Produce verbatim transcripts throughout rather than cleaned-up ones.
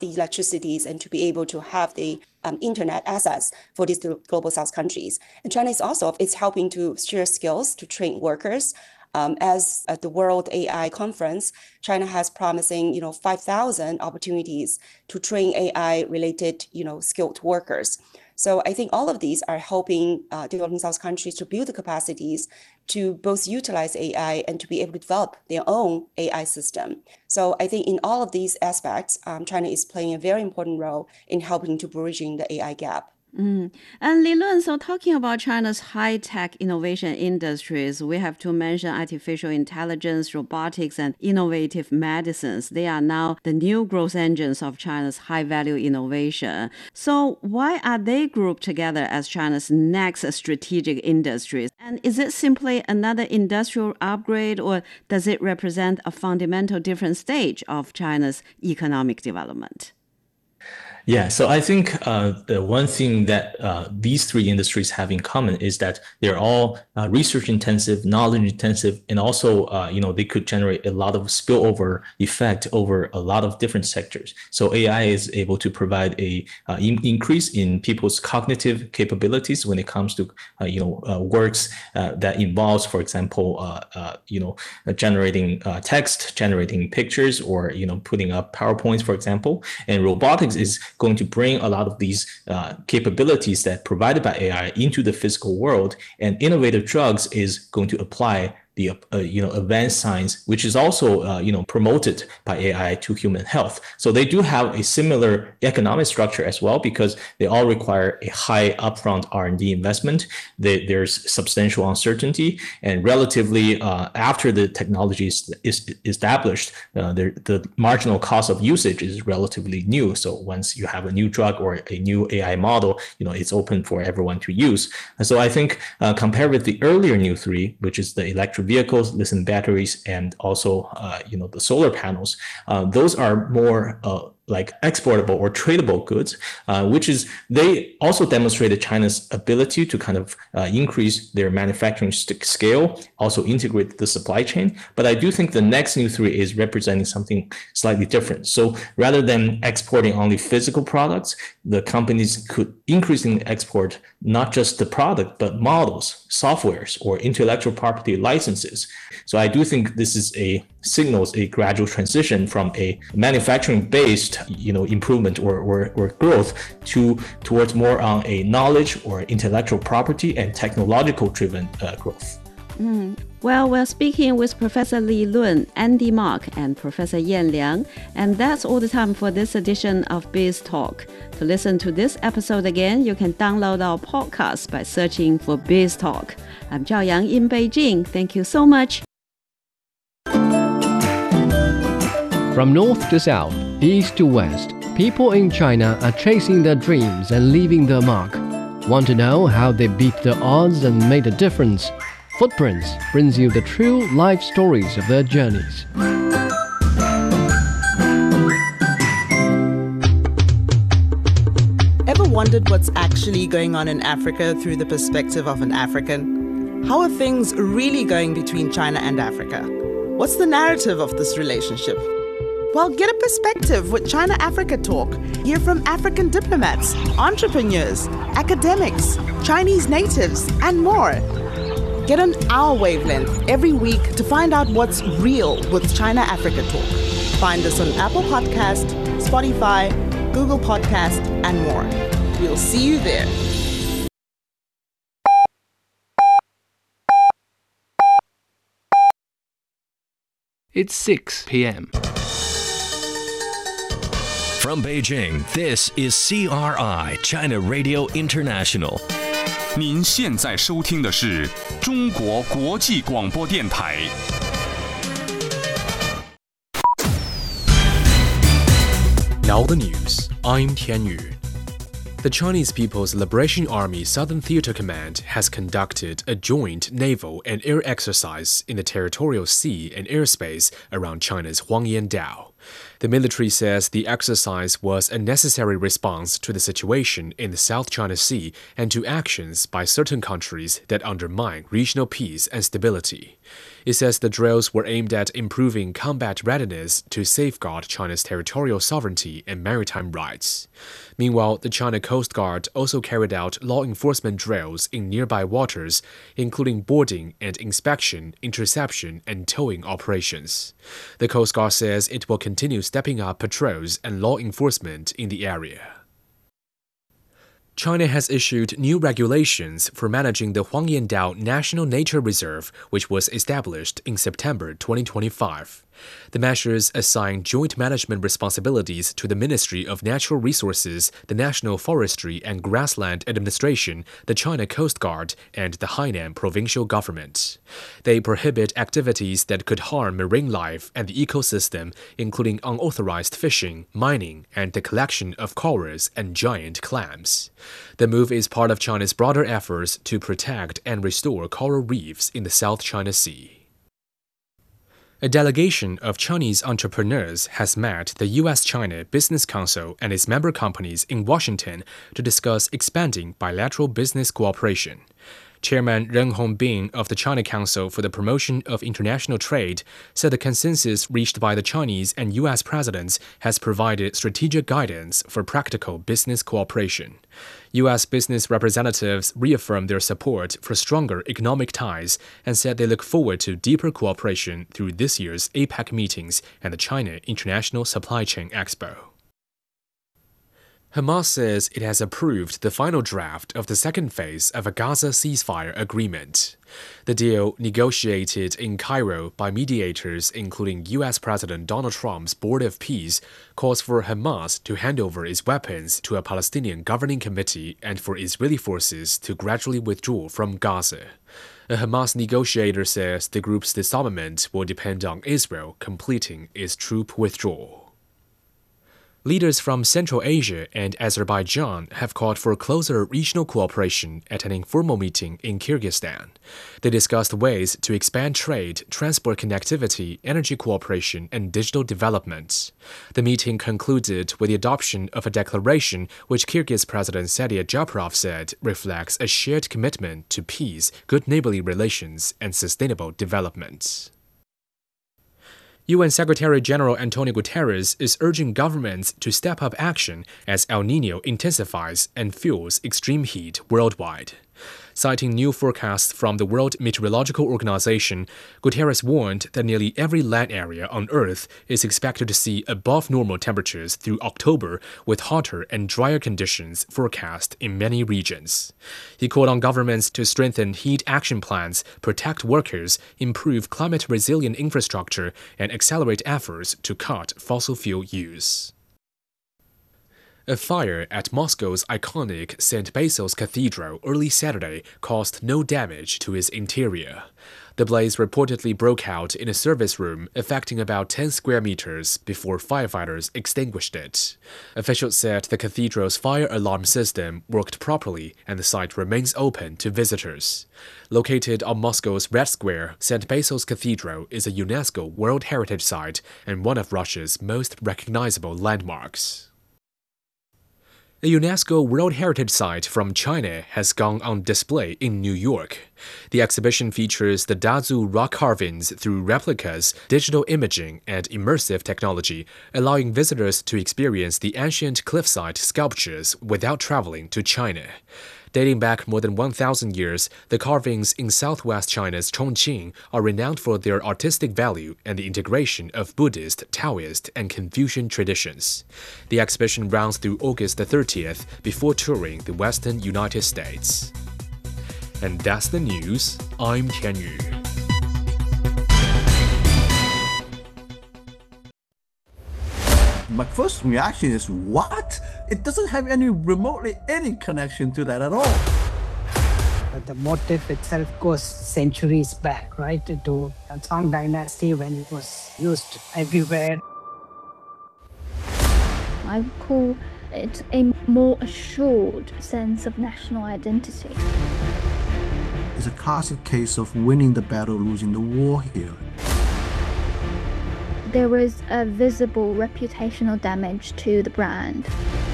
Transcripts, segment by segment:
the electricities and to be able to have the um, internet access for these global South countries. And China is also it's helping to share skills, to train workers. Um, as at the World A I Conference, China has promising, you know, five thousand opportunities to train A I-related, you know, skilled workers. So I think all of these are helping uh, developing South countries to build the capacities to both utilize A I and to be able to develop their own A I system. So I think in all of these aspects, um, China is playing a very important role in helping to bridging the A I gap. Mm. And Li Lun, so talking about China's high-tech innovation industries, we have to mention artificial intelligence, robotics, and innovative medicines. They are now the new growth engines of China's high-value innovation. So why are they grouped together as China's next strategic industries? And is it simply another industrial upgrade, or does it represent a fundamental different stage of China's economic development? Yeah, so I think uh, the one thing that uh, these three industries have in common is that they're all uh, research intensive, knowledge intensive, and also, uh, you know, they could generate a lot of spillover effect over a lot of different sectors. So A I is able to provide a uh, in- increase in people's cognitive capabilities when it comes to, uh, you know, uh, works uh, that involves, for example, uh, uh, you know, uh, generating uh, text, generating pictures, or, you know, putting up PowerPoints, for example. And robotics is going to bring a lot of these uh, capabilities that provided by A I into the physical world, and innovative drugs is going to apply the uh, you know advanced science, which is also uh, you know promoted by A I to human health. So they do have a similar economic structure as well, because they all require a high upfront R and D investment. They, there's substantial uncertainty, and relatively uh, after the technology is, is established, uh, the, the marginal cost of usage is relatively new. So once you have a new drug or a new A I model, you know it's open for everyone to use. And so I think uh, compared with the earlier new three, which is the electric vehicles, lithium batteries, and also, uh, you know, the solar panels. Uh, those are more uh, like exportable or tradable goods, uh, which is they also demonstrated China's ability to kind of uh, increase their manufacturing st- scale, also integrate the supply chain. But I do think the next new three is representing something slightly different. So rather than exporting only physical products, the companies could increasingly export not just the product, but models, softwares, or intellectual property licenses. So I do think this is a signals a gradual transition from a manufacturing-based, you know, improvement or, or, or growth to towards more on a knowledge or intellectual property and technological-driven uh, growth. Mm. Well, we're speaking with Professor Li Lun, Andy Mark, and Professor Yan Liang, and that's all the time for this edition of Biz Talk. To listen to this episode again, you can download our podcast by searching for Biz Talk. I'm Zhao Yang in Beijing. Thank you so much. From north to south, east to west, people in China are chasing their dreams and leaving their mark. Want to know how they beat the odds and made a difference? Footprints brings you the true life stories of their journeys. Ever wondered what's actually going on in Africa through the perspective of an African? How are things really going between China and Africa? What's the narrative of this relationship? Well, get a perspective with China-Africa Talk. Hear from African diplomats, entrepreneurs, academics, Chinese natives, and more. Get on our wavelength every week to find out what's real with China-Africa Talk. Find us on Apple Podcast, Spotify, Google Podcast, and more. We'll see you there. It's six p.m. From Beijing, this is C R I, China Radio International. 您现在收听的是中国国际广播电台。 Now the news. I'm Tian Yu. The Chinese People's Liberation Army Southern Theater Command has conducted a joint naval and air exercise in the territorial sea and airspace around China's Huangyan Dao. The military says the exercise was a necessary response to the situation in the South China Sea and to actions by certain countries that undermine regional peace and stability. It says the drills were aimed at improving combat readiness to safeguard China's territorial sovereignty and maritime rights. Meanwhile, the China Coast Guard also carried out law enforcement drills in nearby waters, including boarding and inspection, interception, and towing operations. The Coast Guard says it will continue stepping up patrols and law enforcement in the area. China has issued new regulations for managing the Huangyan-Dao National Nature Reserve, which was established in September twenty twenty-five. The measures assign joint management responsibilities to the Ministry of Natural Resources, the National Forestry and Grassland Administration, the China Coast Guard, and the Hainan provincial government. They prohibit activities that could harm marine life and the ecosystem, including unauthorized fishing, mining, and the collection of corals and giant clams. The move is part of China's broader efforts to protect and restore coral reefs in the South China Sea. A delegation of Chinese entrepreneurs has met the U S China Business Council and its member companies in Washington to discuss expanding bilateral business cooperation. Chairman Ren Hongbin of the China Council for the Promotion of International Trade said the consensus reached by the Chinese and U S presidents has provided strategic guidance for practical business cooperation. U S business representatives reaffirmed their support for stronger economic ties and said they look forward to deeper cooperation through this year's APEC meetings and the China International Supply Chain Expo. Hamas says it has approved the final draft of the second phase of a Gaza ceasefire agreement. The deal, negotiated in Cairo by mediators including U S President Donald Trump's Board of Peace, calls for Hamas to hand over its weapons to a Palestinian governing committee and for Israeli forces to gradually withdraw from Gaza. A Hamas negotiator says the group's disarmament will depend on Israel completing its troop withdrawal. Leaders from Central Asia and Azerbaijan have called for closer regional cooperation at an informal meeting in Kyrgyzstan. They discussed ways to expand trade, transport connectivity, energy cooperation, and digital development. The meeting concluded with the adoption of a declaration which Kyrgyz President Sadir Japarov said reflects a shared commitment to peace, good neighborly relations, and sustainable development. U N Secretary-General Antonio Guterres is urging governments to step up action as El Niño intensifies and fuels extreme heat worldwide. Citing new forecasts from the World Meteorological Organization, Guterres warned that nearly every land area on Earth is expected to see above normal temperatures through October, with hotter and drier conditions forecast in many regions. He called on governments to strengthen heat action plans, protect workers, improve climate-resilient infrastructure, and accelerate efforts to cut fossil fuel use. A fire at Moscow's iconic Saint Basil's Cathedral early Saturday caused no damage to its interior. The blaze reportedly broke out in a service room, affecting about ten square meters before firefighters extinguished it. Officials said the cathedral's fire alarm system worked properly and the site remains open to visitors. Located on Moscow's Red Square, Saint Basil's Cathedral is a UNESCO World Heritage Site and one of Russia's most recognizable landmarks. A UNESCO World Heritage Site from China has gone on display in New York. The exhibition features the Dazu rock carvings through replicas, digital imaging, and immersive technology, allowing visitors to experience the ancient cliffside sculptures without traveling to China. Dating back more than one thousand years, the carvings in southwest China's Chongqing are renowned for their artistic value and the integration of Buddhist, Taoist, and Confucian traditions. The exhibition runs through August the thirtieth before touring the western United States. And that's the news. I'm Tian Yu. My first reaction is, what? It doesn't have any remotely any connection to that at all. But the motif itself goes centuries back, right, to the Song Dynasty when it was used everywhere. I would call it a more assured sense of national identity. It's a classic case of winning the battle, losing the war here. there was a visible reputational damage to the brand.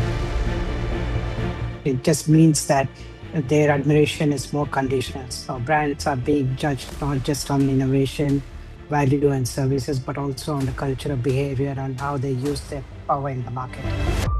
It just means that their admiration is more conditional. So brands are being judged not just on innovation, value and services, but also on the cultural behavior and how they use their power in the market.